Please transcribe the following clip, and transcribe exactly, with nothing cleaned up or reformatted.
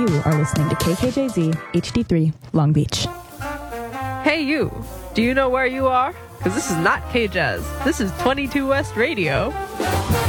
You are listening to K K J Z H D three Long Beach. Hey you, do you know where you are? Because this is not K-Jazz. This is twenty-two West Radio.